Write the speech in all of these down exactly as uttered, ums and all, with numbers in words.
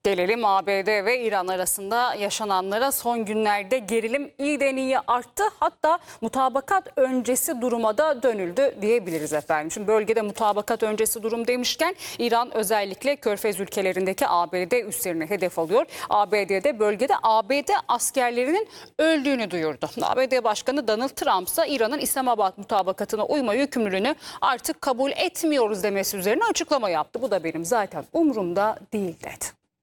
Gelelim A B D ve İran arasında yaşananlara. Son günlerde gerilim iyiden iyiye arttı. Hatta mutabakat öncesi duruma da dönüldü diyebiliriz efendim. Şimdi bölgede mutabakat öncesi durum demişken İran özellikle Körfez ülkelerindeki A B D üslerini hedef alıyor. A B D'de bölgede A B D askerlerinin öldüğünü duyurdu. A B D Başkanı Donald Trump ise İran'ın İslamabad mutabakatına uyma yükümlülüğünü artık kabul etmiyoruz demesi üzerine açıklama yaptı. Bu da benim zaten umurumda değil dedi.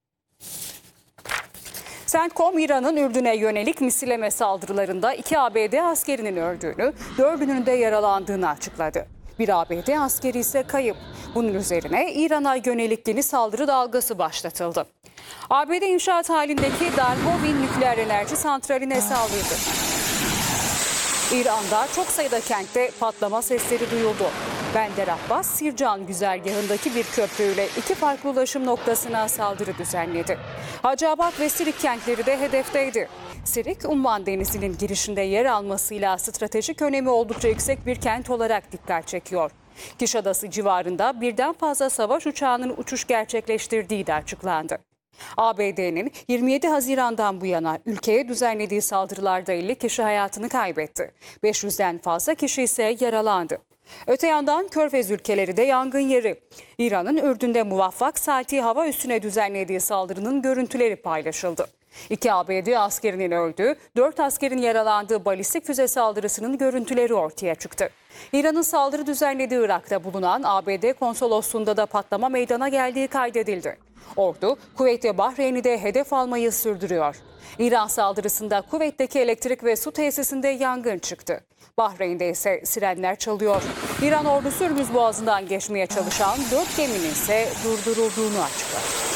CENTCOM, İran'ın Ürdün'e yönelik misilleme saldırılarında iki A B D askerinin öldüğünü, dördünün de yaralandığını açıkladı. Bir A B D askeri ise kayıp. Bunun üzerine İran'a yönelik yeni saldırı dalgası başlatıldı. A B D inşaat halindeki Darhovin nükleer enerji santraline saldırdı. İran'da çok sayıda kentte patlama sesleri duyuldu. Bender Abbas, Sircan güzergahındaki bir köprüyle iki farklı ulaşım noktasına saldırı düzenledi. Hacıabad ve Sirik kentleri de hedefteydi. Sirik, Umman Denizi'nin girişinde yer almasıyla stratejik önemi oldukça yüksek bir kent olarak dikkat çekiyor. Kiş Adası civarında birden fazla savaş uçağının uçuş gerçekleştirdiği de açıklandı. A B D'nin yirmi yedi Haziran'dan bu yana ülkeye düzenlediği saldırılarda elli kişi hayatını kaybetti. beş yüzden fazla kişi ise yaralandı. Öte yandan Körfez ülkeleri de yangın yeri. İran'ın Ürdün'de muvaffak Salti hava üssüne düzenlediği saldırının görüntüleri paylaşıldı. İki A B D askerinin öldüğü, dört askerin yaralandığı balistik füze saldırısının görüntüleri ortaya çıktı. İran'ın saldırı düzenlediği Irak'ta bulunan A B D konsolosluğunda da patlama meydana geldiği kaydedildi. Ordu, Kuveyt ve Bahreyn'i de hedef almayı sürdürüyor. İran saldırısında Kuveyt'teki elektrik ve su tesisinde yangın çıktı. Bahreyn'de ise sirenler çalıyor. İran ordusu Hürmüz Boğazı'ndan geçmeye çalışan dört geminin ise durdurulduğunu açıkladı.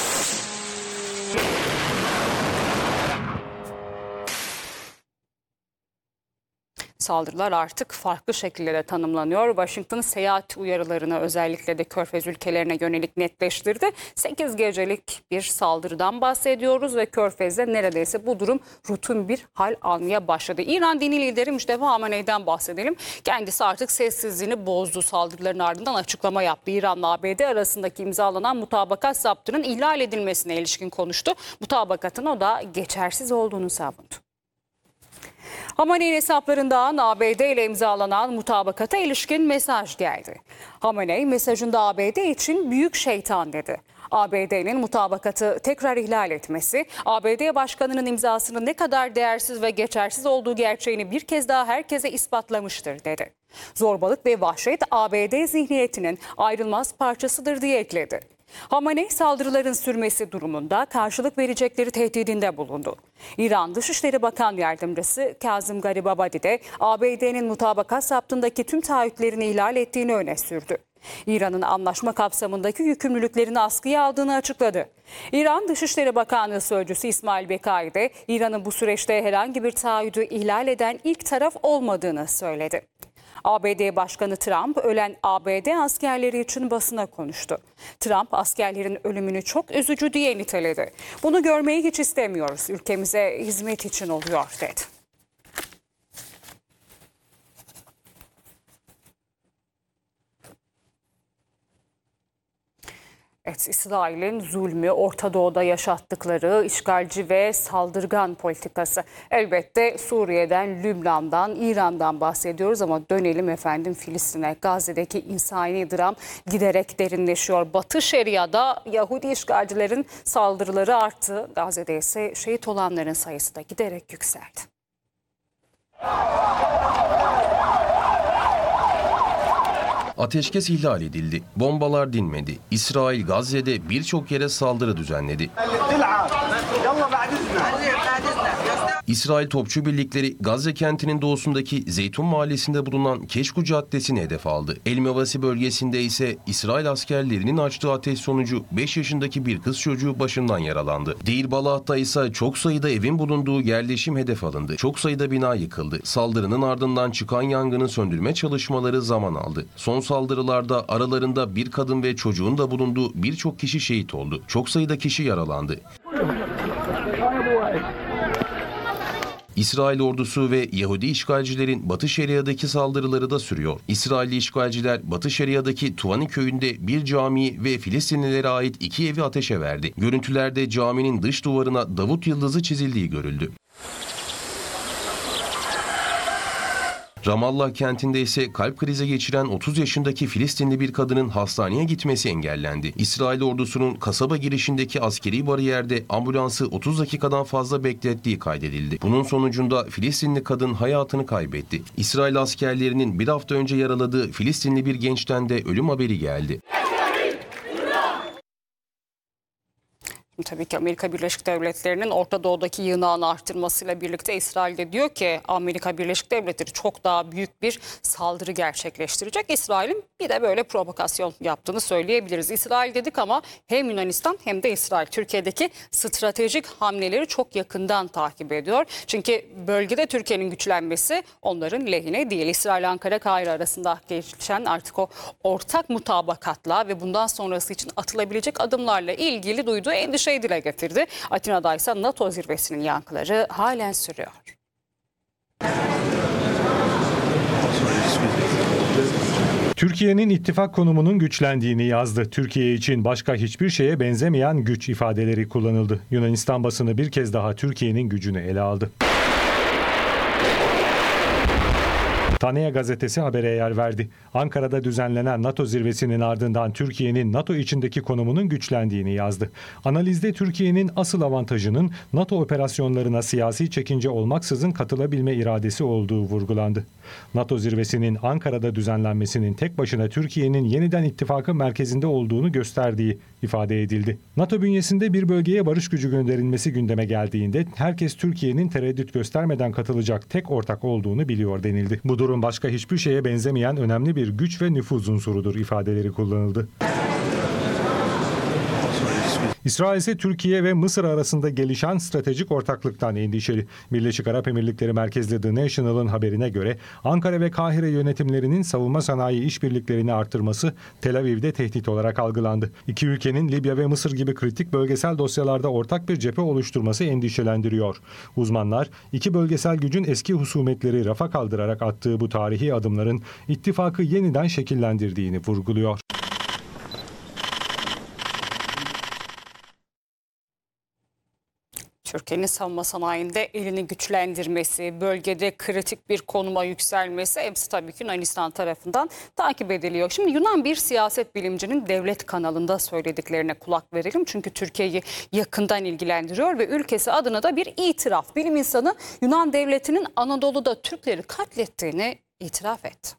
Saldırılar artık farklı şekillerde tanımlanıyor. Washington seyahat uyarılarını özellikle de Körfez ülkelerine yönelik netleştirdi. sekiz gecelik bir saldırıdan bahsediyoruz ve Körfez'de neredeyse bu durum rutin bir hal almaya başladı. İran dini lideri Müşteba Hamaney'den bahsedelim. Kendisi artık sessizliğini bozdu. Saldırıların ardından açıklama yaptı. İran'la A B D arasındaki imzalanan mutabakat zaptının ihlal edilmesine ilişkin konuştu. Mutabakatın o da geçersiz olduğunu savundu. Hamaney'in hesaplarından A B D ile imzalanan mutabakata ilişkin mesaj geldi. Hamaney mesajında A B D için büyük şeytan dedi. A B D'nin mutabakatı tekrar ihlal etmesi, A B D Başkanı'nın imzasının ne kadar değersiz ve geçersiz olduğu gerçeğini bir kez daha herkese ispatlamıştır dedi. Zorbalık ve vahşet A B D zihniyetinin ayrılmaz parçasıdır diye ekledi. Hamaney saldırıların sürmesi durumunda karşılık verecekleri tehdidinde bulundu. İran Dışişleri Bakan Yardımcısı Kazım Garibabadi de A B D'nin mutabakat zaptındaki tüm taahhütlerini ihlal ettiğini öne sürdü. İran'ın anlaşma kapsamındaki yükümlülüklerini askıya aldığını açıkladı. İran Dışişleri Bakanlığı Sözcüsü İsmail Bekai de İran'ın bu süreçte herhangi bir taahhüdü ihlal eden ilk taraf olmadığını söyledi. A B D Başkanı Trump ölen A B D askerleri için basına konuştu. Trump askerlerin ölümünü çok üzücü diye niteledi. Bunu görmeyi hiç istemiyoruz. Ülkemize hizmet için oluyor dedi. Evet, İsrail'in zulmü, Orta Doğu'da yaşattıkları işgalci ve saldırgan politikası. Elbette Suriye'den, Lübnan'dan, İran'dan bahsediyoruz ama dönelim efendim Filistin'e. Gazze'deki insani dram giderek derinleşiyor. Batı Şeria'da Yahudi işgalcilerin saldırıları arttı. Gazze'de ise şehit olanların sayısı da giderek yükseldi. Ateşkes ihlal edildi. Bombalar dinmedi. İsrail Gazze'de birçok yere saldırı düzenledi. İsrail topçu birlikleri Gazze kentinin doğusundaki Zeytun Mahallesi'nde bulunan Keşku Caddesi'ni hedef aldı. El Mevasi bölgesinde ise İsrail askerlerinin açtığı ateş sonucu beş yaşındaki bir kız çocuğu başından yaralandı. Deir Balah'ta ise çok sayıda evin bulunduğu yerleşim hedef alındı. Çok sayıda bina yıkıldı. Saldırının ardından çıkan yangını söndürme çalışmaları zaman aldı. Son saldırılarda aralarında bir kadın ve çocuğun da bulunduğu birçok kişi şehit oldu. Çok sayıda kişi yaralandı. İsrail ordusu ve Yahudi işgalcilerin Batı Şeria'daki saldırıları da sürüyor. İsrailli işgalciler Batı Şeria'daki Tuvani köyünde bir camiyi ve Filistinlilere ait iki evi ateşe verdi. Görüntülerde caminin dış duvarına Davut yıldızı çizildiği görüldü. Ramallah kentinde ise kalp krizi geçiren otuz yaşındaki Filistinli bir kadının hastaneye gitmesi engellendi. İsrail ordusunun kasaba girişindeki askeri bariyerde ambulansı otuz dakikadan fazla beklettiği kaydedildi. Bunun sonucunda Filistinli kadın hayatını kaybetti. İsrail askerlerinin bir hafta önce yaraladığı Filistinli bir gençten de ölüm haberi geldi. Tabii ki Amerika Birleşik Devletleri'nin Orta Doğu'daki yığınağını arttırmasıyla birlikte İsrail de diyor ki Amerika Birleşik Devletleri çok daha büyük bir saldırı gerçekleştirecek. İsrail'in bir de böyle provokasyon yaptığını söyleyebiliriz. İsrail dedik ama hem Yunanistan hem de İsrail Türkiye'deki stratejik hamleleri çok yakından takip ediyor. Çünkü bölgede Türkiye'nin güçlenmesi onların lehine değil. İsrail, Ankara, Kahire arasında gelişen artık o ortak mutabakatla ve bundan sonrası için atılabilecek adımlarla ilgili duyduğu endişe dile getirdi. Atina'da ise NATO zirvesinin yankıları halen sürüyor. Türkiye'nin ittifak konumunun güçlendiğini yazdı. Türkiye için başka hiçbir şeye benzemeyen güç ifadeleri kullanıldı. Yunanistan basını bir kez daha Türkiye'nin gücünü ele aldı. Tanea gazetesi habere yer verdi. Ankara'da düzenlenen NATO zirvesinin ardından Türkiye'nin NATO içindeki konumunun güçlendiğini yazdı. Analizde Türkiye'nin asıl avantajının NATO operasyonlarına siyasi çekince olmaksızın katılabilme iradesi olduğu vurgulandı. NATO zirvesinin Ankara'da düzenlenmesinin tek başına Türkiye'nin yeniden ittifakın merkezinde olduğunu gösterdiği ifade edildi. NATO bünyesinde bir bölgeye barış gücü gönderilmesi gündeme geldiğinde herkes Türkiye'nin tereddüt göstermeden katılacak tek ortak olduğunu biliyor denildi. Bu durum başka hiçbir şeye benzemeyen önemli bir güç ve nüfuz unsurudur ifadeleri kullanıldı. İsrail ise Türkiye ve Mısır arasında gelişen stratejik ortaklıktan endişeli. Birleşik Arap Emirlikleri merkezli The National'ın haberine göre Ankara ve Kahire yönetimlerinin savunma sanayi işbirliklerini artırması Tel Aviv'de tehdit olarak algılandı. İki ülkenin Libya ve Mısır gibi kritik bölgesel dosyalarda ortak bir cephe oluşturması endişelendiriyor. Uzmanlar iki bölgesel gücün eski husumetleri rafa kaldırarak attığı bu tarihi adımların ittifakı yeniden şekillendirdiğini vurguluyor. Türkiye'nin savunma sanayinde elini güçlendirmesi, bölgede kritik bir konuma yükselmesi hepsi tabii ki Yunanistan tarafından takip ediliyor. Şimdi Yunan bir siyaset bilimcinin devlet kanalında söylediklerine kulak verelim. Çünkü Türkiye'yi yakından ilgilendiriyor ve ülkesi adına da bir itiraf. Bilim insanı Yunan devletinin Anadolu'da Türkleri katlettiğini itiraf etti.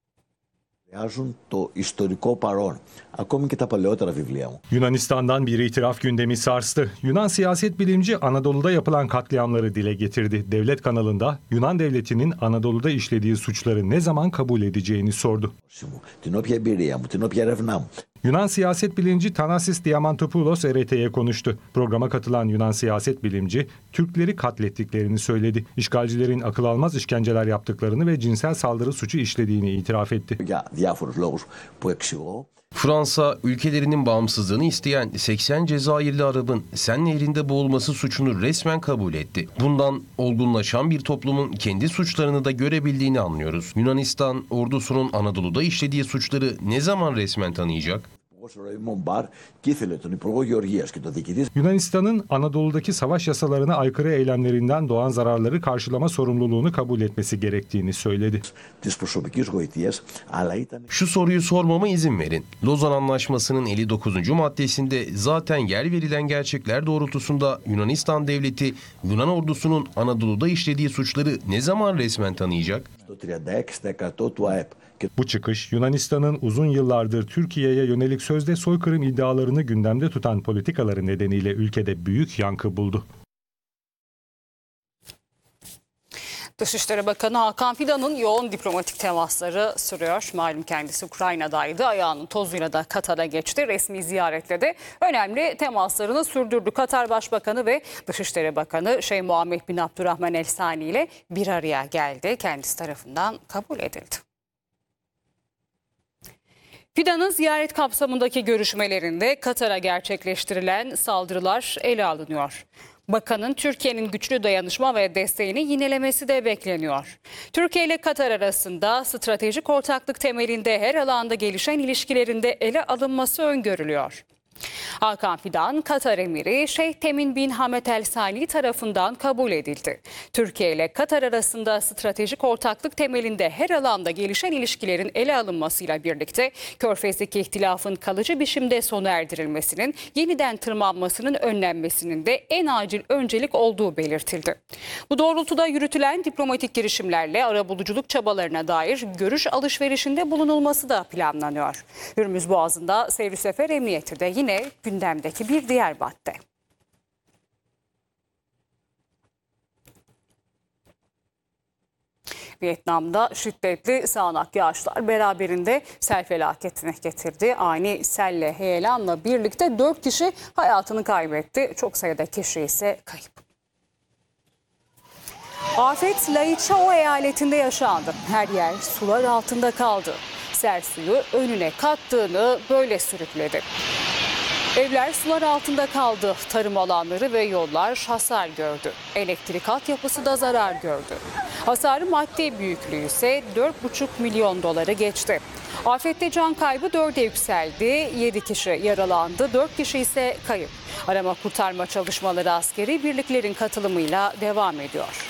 Το ιστορικό παρόν, ακόμη και τα παλαιότερα βιβλία μου. Yunanistan'dan bir itiraf gündemi sarstı. Yunan siyaset bilimci Anadolu'da yapılan katliamları dile getirdi. Devlet kanalında Yunan devletinin Anadolu'da işlediği suçları ne zaman kabul edeceğini sordu. Την όποια εμπειρία μου, την όποια έρευνά μου. Yunan siyaset bilimci Thanasis Diamantopoulos R T Y'ye konuştu. Programa katılan Yunan siyaset bilimci Türkleri katlettiklerini söyledi. İşgalcilerin akıl almaz işkenceler yaptıklarını ve cinsel saldırı suçu işlediğini itiraf etti. Για διάφορους λόγους που εξηγώ. Fransa, ülkelerinin bağımsızlığını isteyen seksen Cezayirli Arap'ın Sen Nehri'nde boğulması suçunu resmen kabul etti. Bundan olgunlaşan bir toplumun kendi suçlarını da görebildiğini anlıyoruz. Yunanistan, ordusunun Anadolu'da işlediği suçları ne zaman resmen tanıyacak? Yunanistan'ın Anadolu'daki savaş yasalarına aykırı eylemlerinden doğan zararları karşılama sorumluluğunu kabul etmesi gerektiğini söyledi. Şu soruyu sormama izin verin. Lozan Anlaşması'nın elli dokuzuncu maddesinde zaten yer verilen gerçekler doğrultusunda Yunanistan devleti, Yunan ordusunun Anadolu'da işlediği suçları ne zaman resmen tanıyacak? Bu çıkış Yunanistan'ın uzun yıllardır Türkiye'ye yönelik sözde soykırım iddialarını gündemde tutan politikaları nedeniyle ülkede büyük yankı buldu. Dışişleri Bakanı Hakan Fidan'ın yoğun diplomatik temasları sürüyor. Malum kendisi Ukrayna'daydı. Ayağının tozuyla da Katar'a geçti. Resmi ziyaretle de önemli temaslarını sürdürdü. Katar Başbakanı ve Dışişleri Bakanı Şeyh Muhammed bin Abdurrahman El Sani ile bir araya geldi. Kendisi tarafından kabul edildi. Fidan'ın ziyaret kapsamındaki görüşmelerinde Katar'a gerçekleştirilen saldırılar ele alınıyor. Bakanın Türkiye'nin güçlü dayanışma ve desteğini yinelemesi de bekleniyor. Türkiye ile Katar arasında stratejik ortaklık temelinde her alanda gelişen ilişkilerinde ele alınması öngörülüyor. Hakan Fidan, Katar Emiri Şeyh Temin bin Hamed El Sani tarafından kabul edildi. Türkiye ile Katar arasında stratejik ortaklık temelinde her alanda gelişen ilişkilerin ele alınmasıyla birlikte Körfez'deki ihtilafın kalıcı biçimde sona erdirilmesinin, yeniden tırmanmasının önlenmesinin de en acil öncelik olduğu belirtildi. Bu doğrultuda yürütülen diplomatik girişimlerle arabuluculuk çabalarına dair görüş alışverişinde bulunulması da planlanıyor. Hürmüz Boğazı'nda seyir sefer emniyeti de yine gündemdeki bir diğer madde. Vietnam'da şiddetli sağanak yağışlar beraberinde sel felaketini getirdi. Ani selle heyelanla birlikte dört kişi hayatını kaybetti. Çok sayıda kişi ise kayıp. Afet Lai Chau eyaletinde yaşandı. Her yer sular altında kaldı. Sel suyu önüne kattığını böyle sürükledi. Evler sular altında kaldı. Tarım alanları ve yollar hasar gördü. Elektrik altyapısı da zarar gördü. Hasarın maddi büyüklüğü ise dört buçuk milyon doları geçti. Afette can kaybı dörde yükseldi. yedi kişi yaralandı. dört kişi ise kayıp. Arama kurtarma çalışmaları askeri birliklerin katılımıyla devam ediyor.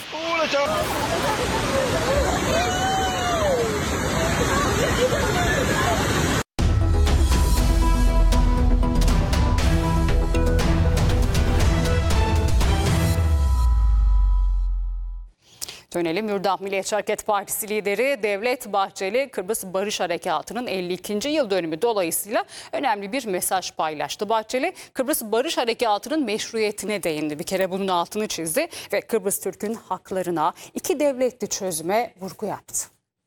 Dönelim yurda. Milliyetçi Hareket Partisi lideri Devlet Bahçeli, Kıbrıs Barış Harekatı'nın elli ikinci yıl dönümü dolayısıyla önemli bir mesaj paylaştı. Bahçeli, Kıbrıs Barış Harekatı'nın meşruiyetine değindi. Bir kere bunun altını çizdi ve Kıbrıs Türk'ün haklarına, iki devletli çözüme vurgu yaptı.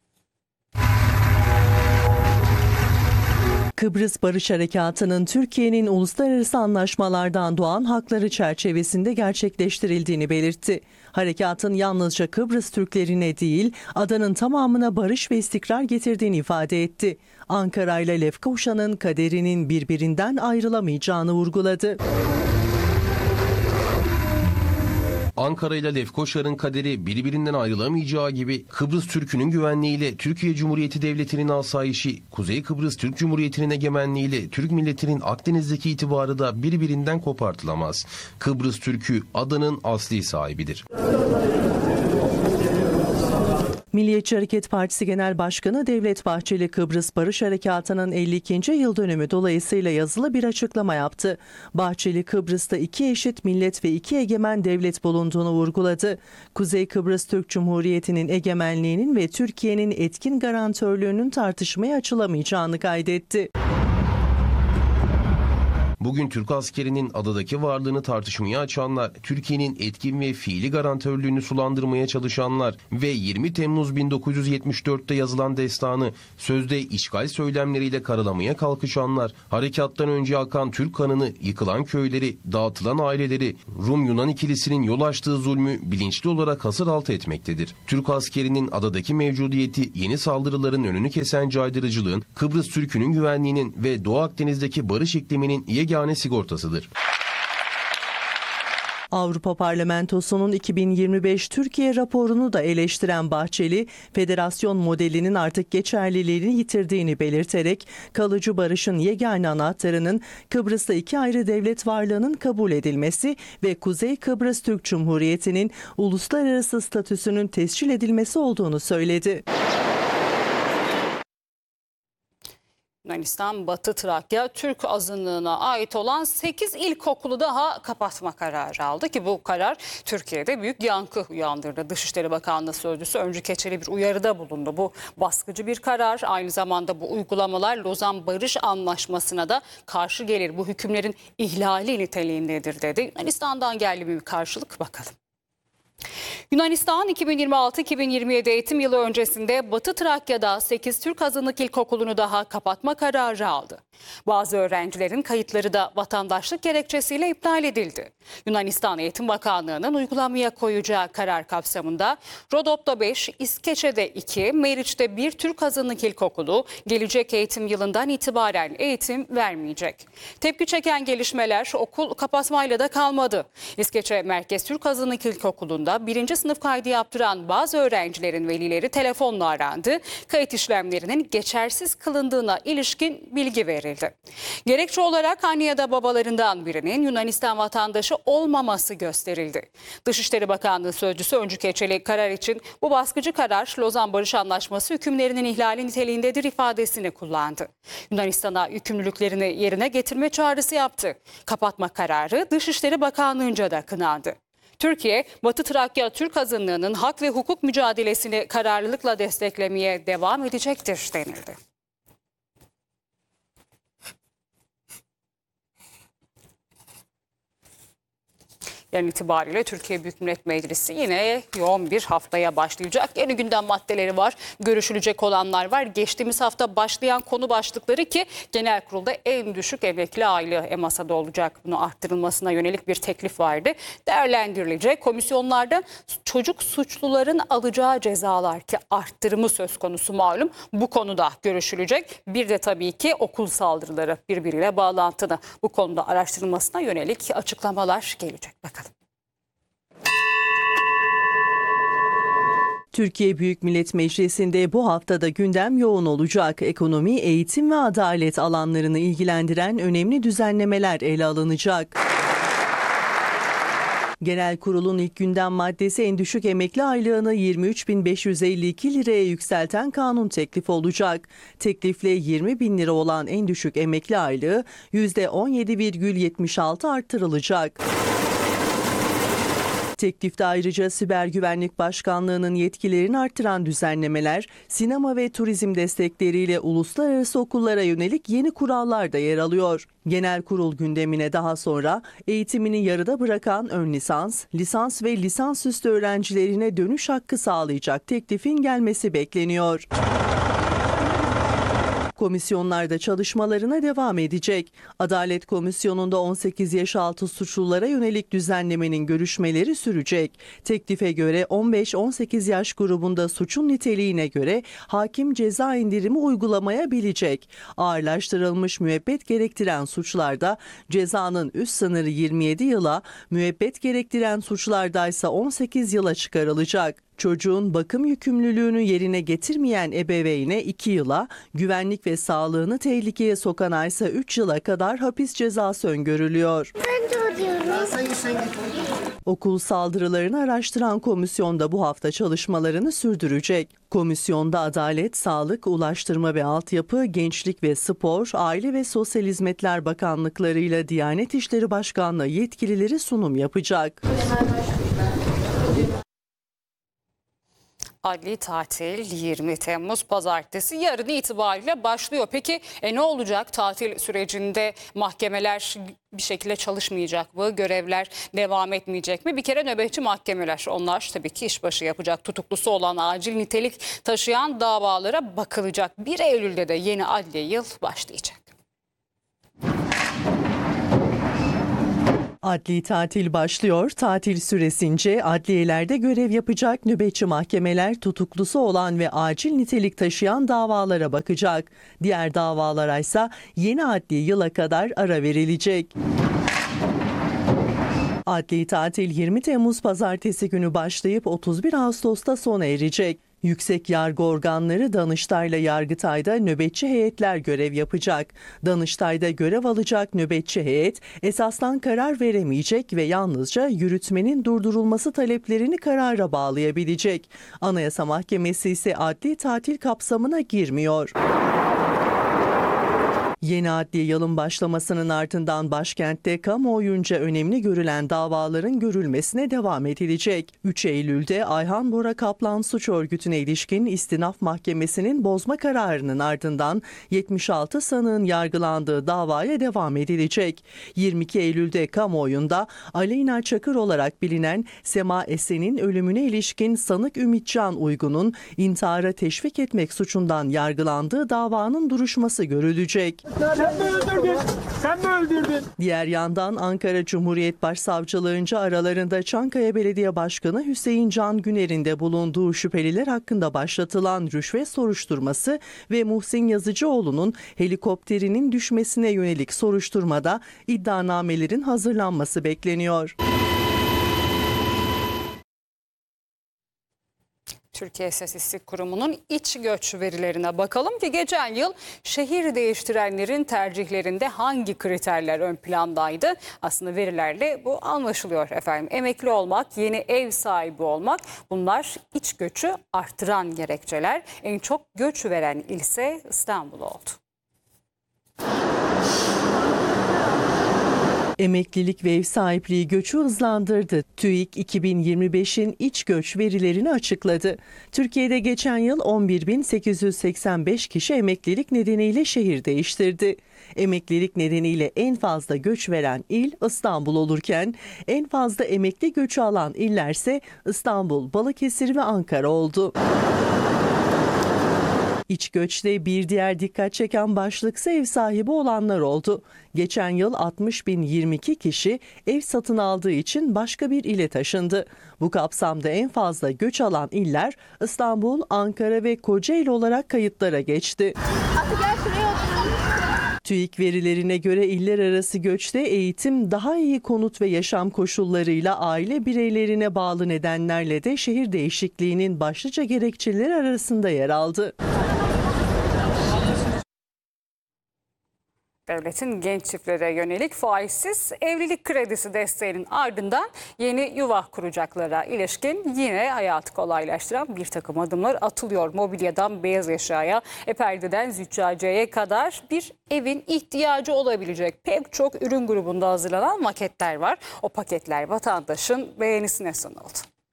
Kıbrıs Barış Harekatı'nın Türkiye'nin uluslararası anlaşmalardan doğan hakları çerçevesinde gerçekleştirildiğini belirtti. Harekatın yalnızca Kıbrıs Türklerine değil, adanın tamamına barış ve istikrar getirdiğini ifade etti. Ankara ile Lefkoşa'nın kaderinin birbirinden ayrılamayacağını vurguladı. Ankara ile Lefkoşa'nın kaderi birbirinden ayrılamayacağı gibi Kıbrıs Türk'ünün güvenliğiyle Türkiye Cumhuriyeti Devleti'nin asayişi, Kuzey Kıbrıs Türk Cumhuriyeti'nin egemenliğiyle Türk milletinin Akdeniz'deki itibarı da birbirinden kopartılamaz. Kıbrıs Türk'ü adanın asli sahibidir. Milliyetçi Hareket Partisi Genel Başkanı Devlet Bahçeli, Kıbrıs Barış Harekatı'nın elli ikinci yıl dönümü dolayısıyla yazılı bir açıklama yaptı. Bahçeli, Kıbrıs'ta iki eşit millet ve iki egemen devlet bulunduğunu vurguladı. Kuzey Kıbrıs Türk Cumhuriyeti'nin egemenliğinin ve Türkiye'nin etkin garantörlüğünün tartışmaya açılamayacağını kaydetti. Bugün Türk askerinin adadaki varlığını tartışmaya açanlar, Türkiye'nin etkin ve fiili garantörlüğünü sulandırmaya çalışanlar ve yirmi Temmuz bin dokuz yüz yetmiş dört'te yazılan destanı sözde işgal söylemleriyle karalamaya kalkışanlar, harekattan önce akan Türk kanını, yıkılan köyleri, dağıtılan aileleri, Rum-Yunan ikilisinin yol açtığı zulmü bilinçli olarak hasır altı etmektedir. Türk askerinin adadaki mevcudiyeti yeni saldırıların önünü kesen caydırıcılığın, Kıbrıs Türk'ünün güvenliğinin ve Doğu Akdeniz'deki barış ikliminin yegane sigortasıdır. Avrupa Parlamentosu'nun iki bin yirmi beş Türkiye raporunu da eleştiren Bahçeli, federasyon modelinin artık geçerliliğini yitirdiğini belirterek kalıcı barışın yegane anahtarının Kıbrıs'ta iki ayrı devlet varlığının kabul edilmesi ve Kuzey Kıbrıs Türk Cumhuriyeti'nin uluslararası statüsünün tescil edilmesi olduğunu söyledi. Yunanistan Batı Trakya Türk azınlığına ait olan sekiz ilkokulu daha kapatma kararı aldı ki bu karar Türkiye'de büyük yankı uyandırdı. Dışişleri Bakanlığı Sözcüsü Öncü Keçeli bir uyarıda bulundu. Bu baskıcı bir karar, aynı zamanda bu uygulamalar Lozan Barış Anlaşması'na da karşı gelir. Bu hükümlerin ihlali niteliğindedir dedi. Yunanistan'dan geldi bir karşılık, bakalım. Yunanistan iki bin yirmi altı iki bin yirmi yedi eğitim yılı öncesinde Batı Trakya'da sekiz Türk azınlık ilkokulunu daha kapatma kararı aldı. Bazı öğrencilerin kayıtları da vatandaşlık gerekçesiyle iptal edildi. Yunanistan Eğitim Bakanlığı'nın uygulamaya koyacağı karar kapsamında Rodop'ta beş, İskeçe'de iki, Meriç'te bir Türk azınlık ilkokulu gelecek eğitim yılından itibaren eğitim vermeyecek. Tepki çeken gelişmeler okul kapatmayla da kalmadı. İskeçe Merkez Türk Azınlık İlkokulu'nda birinci sınıf kaydı yaptıran bazı öğrencilerin velileri telefonla arandı. Kayıt işlemlerinin geçersiz kılındığına ilişkin bilgi verildi. Gerekçe olarak anne ya da babalarından birinin Yunanistan vatandaşı olmaması gösterildi. Dışişleri Bakanlığı Sözcüsü Öncü Keçeli karar için bu baskıcı karar Lozan Barış Anlaşması hükümlerinin ihlali niteliğindedir ifadesini kullandı. Yunanistan'a yükümlülüklerini yerine getirme çağrısı yaptı. Kapatma kararı Dışişleri Bakanlığı'nca da kınandı. Türkiye, Batı Trakya Türk azınlığının hak ve hukuk mücadelesini kararlılıkla desteklemeye devam edecektir denildi. Yarın itibariyle Türkiye Büyük Millet Meclisi yine yoğun bir haftaya başlayacak. Yeni gündem maddeleri var, görüşülecek olanlar var. Geçtiğimiz hafta başlayan konu başlıkları ki genel kurulda en düşük emekli aylığı e masada olacak. Bunu arttırılmasına yönelik bir teklif vardı. Değerlendirilecek. Komisyonlarda çocuk suçluların alacağı cezalar ki arttırımı söz konusu malum. Bu konuda görüşülecek. Bir de tabii ki okul saldırıları birbiriyle bağlantılı. Bu konuda araştırılmasına yönelik açıklamalar gelecek. Bakalım. Türkiye Büyük Millet Meclisi'nde bu haftada gündem yoğun olacak. Ekonomi, eğitim ve adalet alanlarını ilgilendiren önemli düzenlemeler ele alınacak. Genel Kurul'un ilk gündem maddesi en düşük emekli aylığını yirmi üç bin beş yüz elli iki liraya yükselten kanun teklifi olacak. Teklifle yirmi bin lira olan en düşük emekli aylığı yüzde on yedi virgül yetmiş altı arttırılacak. Teklifte ayrıca Siber Güvenlik Başkanlığı'nın yetkilerini artıran düzenlemeler, sinema ve turizm destekleriyle uluslararası okullara yönelik yeni kurallar da yer alıyor. Genel Kurul gündemine daha sonra eğitimini yarıda bırakan ön lisans, lisans ve lisansüstü öğrencilerine dönüş hakkı sağlayacak teklifin gelmesi bekleniyor. Komisyonlarda çalışmalarına devam edecek. Adalet Komisyonu'nda on sekiz yaş altı suçlulara yönelik düzenlemenin görüşmeleri sürecek. Teklife göre on beş on sekiz yaş grubunda suçun niteliğine göre hakim ceza indirimi uygulamayabilecek. Ağırlaştırılmış müebbet gerektiren suçlarda cezanın üst sınırı yirmi yedi yıla, müebbet gerektiren suçlarda ise on sekiz yıla çıkarılacak. Çocuğun bakım yükümlülüğünü yerine getirmeyen ebeveyne iki yıla, güvenlik ve sağlığını tehlikeye sokana ise üç yıla kadar hapis cezası öngörülüyor. Okul saldırılarını araştıran komisyon da bu hafta çalışmalarını sürdürecek. Komisyonda Adalet, Sağlık, Ulaştırma ve Altyapı, Gençlik ve Spor, Aile ve Sosyal Hizmetler Bakanlıkları ile Diyanet İşleri Başkanlığı yetkilileri sunum yapacak. Adli tatil yirmi Temmuz Pazartesi yarın itibariyle başlıyor. Peki e, ne olacak tatil sürecinde mahkemeler bir şekilde çalışmayacak mı? Görevler devam etmeyecek mi? Bir kere nöbetçi mahkemeler onlar tabii ki işbaşı yapacak. Tutuklusu olan acil nitelik taşıyan davalara bakılacak. bir Eylül'de de yeni adliye yıl başlayacak. Adli tatil başlıyor. Tatil süresince adliyelerde görev yapacak nöbetçi mahkemeler tutuklusu olan ve acil nitelik taşıyan davalara bakacak. Diğer davalara ise yeni adli yıla kadar ara verilecek. Adli tatil yirmi Temmuz Pazartesi günü başlayıp otuz bir Ağustos'ta sona erecek. Yüksek yargı organları Danıştay'la Yargıtay'da nöbetçi heyetler görev yapacak. Danıştay'da görev alacak nöbetçi heyet esastan karar veremeyecek ve yalnızca yürütmenin durdurulması taleplerini karara bağlayabilecek. Anayasa Mahkemesi ise adli tatil kapsamına girmiyor. Yeni adli yılın başlamasının ardından başkentte kamuoyunca önemli görülen davaların görülmesine devam edilecek. üç Eylül'de Ayhan Bora Kaplan suç örgütüne ilişkin istinaf mahkemesinin bozma kararının ardından yetmiş altı sanığın yargılandığı davaya devam edilecek. yirmi iki Eylül'de kamuoyunda Aleyna Çakır olarak bilinen Sema Esen'in ölümüne ilişkin sanık Ümitcan Uygun'un intihara teşvik etmek suçundan yargılandığı davanın duruşması görülecek. Sen mi öldürdün? Sen mi öldürdün? Diğer yandan Ankara Cumhuriyet Başsavcılığınca aralarında Çankaya Belediye Başkanı Hüseyin Can Güner'in de bulunduğu şüpheliler hakkında başlatılan rüşvet soruşturması ve Muhsin Yazıcıoğlu'nun helikopterinin düşmesine yönelik soruşturmada iddianamelerin hazırlanması bekleniyor. Türkiye İstatistik Kurumu'nun iç göç verilerine bakalım ki geçen yıl şehir değiştirenlerin tercihlerinde hangi kriterler ön plandaydı? Aslında verilerle bu anlaşılıyor efendim. Emekli olmak, yeni ev sahibi olmak, bunlar iç göçü arttıran gerekçeler. En çok göç veren il ise İstanbul oldu. Emeklilik ve ev sahipliği göçü hızlandırdı. TÜİK iki bin yirmi beşin iç göç verilerini açıkladı. Türkiye'de geçen yıl on bir bin sekiz yüz seksen beş kişi emeklilik nedeniyle şehir değiştirdi. Emeklilik nedeniyle en fazla göç veren il İstanbul olurken en fazla emekli göçü alan illerse İstanbul, Balıkesir ve Ankara oldu. İç göçte bir diğer dikkat çeken başlıksa ev sahibi olanlar oldu. Geçen yıl altmış bin yirmi iki kişi ev satın aldığı için başka bir ile taşındı. Bu kapsamda en fazla göç alan iller İstanbul, Ankara ve Kocaeli olarak kayıtlara geçti. TÜİK verilerine göre iller arası göçte eğitim, daha iyi konut ve yaşam koşullarıyla aile bireylerine bağlı nedenlerle de şehir değişikliğinin başlıca gerekçeleri arasında yer aldı. Devletin genç çiftlere yönelik faizsiz evlilik kredisi desteğinin ardından yeni yuva kuracaklara ilişkin yine hayatı kolaylaştıran bir takım adımlar atılıyor. Mobilyadan beyaz eşyaya, e perdeden züccaciyeye kadar bir evin ihtiyacı olabilecek pek çok ürün grubunda hazırlanan maketler var. O paketler vatandaşın beğenisine sunuldu.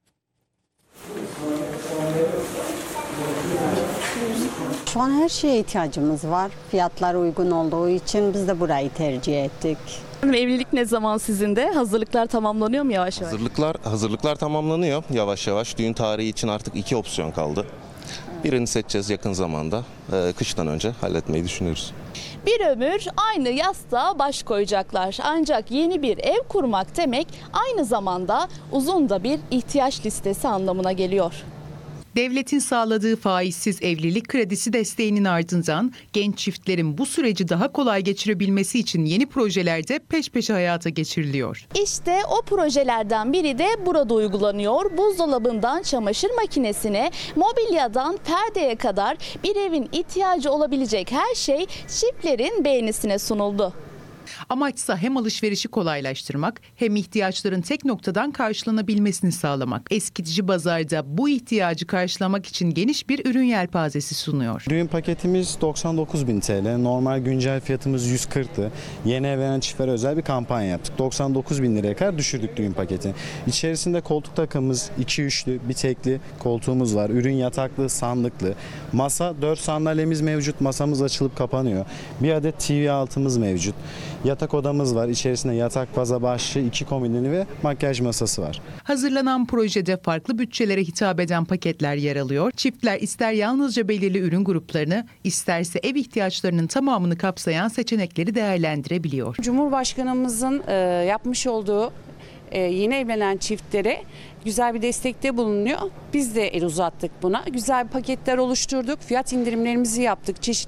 Şu an her şeye ihtiyacımız var. Fiyatlar uygun olduğu için biz de burayı tercih ettik. Evlilik ne zaman sizin de? Hazırlıklar tamamlanıyor mu yavaş yavaş? Hazırlıklar hazırlıklar tamamlanıyor yavaş yavaş. Düğün tarihi için artık iki opsiyon kaldı. Birini seçeceğiz yakın zamanda. Ee, kıştan önce halletmeyi düşünüyoruz. Bir ömür aynı yastığa baş koyacaklar. Ancak yeni bir ev kurmak demek aynı zamanda uzun da bir ihtiyaç listesi anlamına geliyor. Devletin sağladığı faizsiz evlilik kredisi desteğinin ardından genç çiftlerin bu süreci daha kolay geçirebilmesi için yeni projeler de peş peşe hayata geçiriliyor. İşte o projelerden biri de burada uygulanıyor. Buzdolabından çamaşır makinesine, mobilyadan perdeye kadar bir evin ihtiyacı olabilecek her şey çiftlerin beğenisine sunuldu. Amaçsa hem alışverişi kolaylaştırmak hem ihtiyaçların tek noktadan karşılanabilmesini sağlamak. Eskitici Bazar'da bu ihtiyacı karşılamak için geniş bir ürün yelpazesi sunuyor. Düğün paketimiz doksan dokuz bin T L, normal güncel fiyatımız yüz kırktı. Yeni evlenen çiftlere özel bir kampanya yaptık. doksan dokuz bin liraya kadar düşürdük düğün paketi. İçerisinde koltuk takımımız iki üçlü, bir tekli koltuğumuz var. Ürün yataklı, sandıklı. Masa, dört sandalyemiz mevcut. Masamız açılıp kapanıyor. Bir adet T V altımız mevcut. Yatak odamız var. İçerisinde yatak, baza başlığı, iki komodini ve makyaj masası var. Hazırlanan projede farklı bütçelere hitap eden paketler yer alıyor. Çiftler ister yalnızca belirli ürün gruplarını, isterse ev ihtiyaçlarının tamamını kapsayan seçenekleri değerlendirebiliyor. Cumhurbaşkanımızın e, yapmış olduğu e, yeni evlenen çiftlere güzel bir destekte bulunuyor. Biz de el uzattık buna. Güzel paketler oluşturduk. Fiyat indirimlerimizi yaptık. Çeşitli